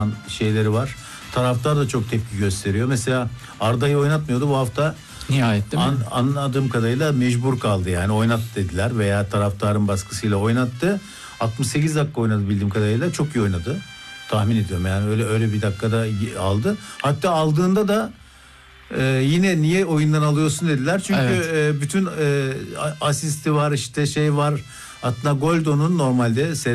şeyleri var. Taraftar da çok tepki gösteriyor. Mesela Arda'yı oynatmıyordu, bu hafta Nihayet değil mi? anladığım kadarıyla mecbur kaldı, yani oynat dediler veya taraftarın baskısıyla oynattı. 68 dakika oynadı bildiğim kadarıyla, çok iyi oynadı. Tahmin ediyorum yani öyle bir dakikada aldı. Hatta aldığında da yine niye oyundan alıyorsun dediler. Çünkü Evet. bütün asisti var, işte şey var. Hatta Goldo'nun normalde